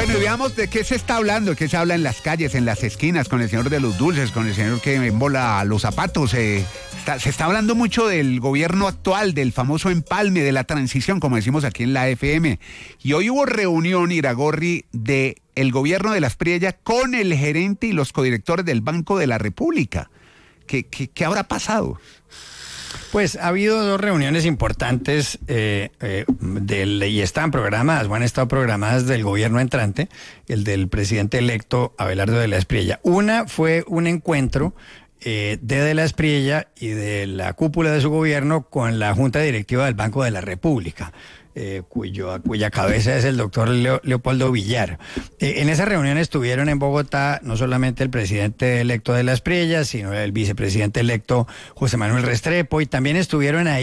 Bueno, y veamos de qué se está hablando, de qué se habla en las calles, en las esquinas, con el señor de los dulces, con el señor que embola los zapatos. Se está hablando mucho del gobierno actual, del famoso empalme, de la transición, como decimos aquí en la FM. Y hoy hubo reunión, Iragorri, de el gobierno de Las Priella con el gerente y los codirectores del Banco de la República. ¿Qué habrá pasado? Pues ha habido dos reuniones importantes y están programadas, o han estado programadas del gobierno entrante, el del presidente electo Abelardo de la Espriella. Una fue un encuentro de la Espriella y de la cúpula de su gobierno con la Junta Directiva del Banco de la República. Cuya cabeza es el doctor Leopoldo Villar. En esa reunión estuvieron en Bogotá no solamente el presidente electo de la Espriella, sino el vicepresidente electo José Manuel Restrepo, y también estuvieron ahí